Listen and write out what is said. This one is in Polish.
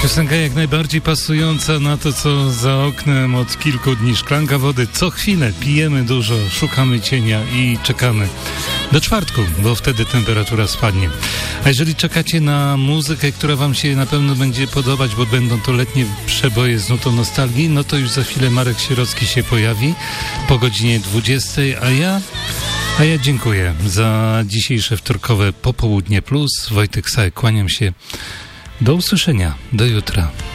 Piosenka jak najbardziej pasująca na to, co za oknem od kilku dni. Szklanka wody. Co chwilę pijemy dużo, szukamy cienia i czekamy do czwartku, bo wtedy temperatura spadnie. A jeżeli czekacie na muzykę, która wam się na pewno będzie podobać, bo będą to letnie przeboje z nutą nostalgii, no to już za chwilę Marek Sierocki się pojawi po godzinie 20, a ja dziękuję za dzisiejsze wtorkowe popołudnie plus. Wojtek Saj, kłaniam się. Do usłyszenia. Do jutra.